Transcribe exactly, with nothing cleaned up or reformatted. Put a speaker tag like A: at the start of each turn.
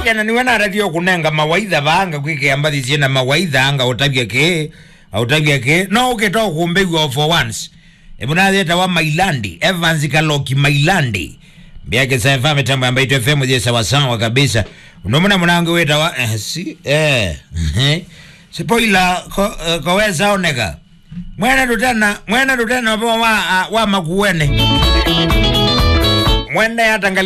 A: Aja na niwe na radio kunenga mawaidha banga kwike ambathi ciena mawaidha anga utabia ke utabia ke no uketoka kumbegwa for once ebuna theta wa Mailandi Evans Kaloki Mailandi biake saifa mitambo ambayo F M je sawa sawa kabisa unomona mwanangu weta wa eh si eh spoiler ko koweza oneka mwena dutana mwena dutana wa wa makuene mwenda yatangali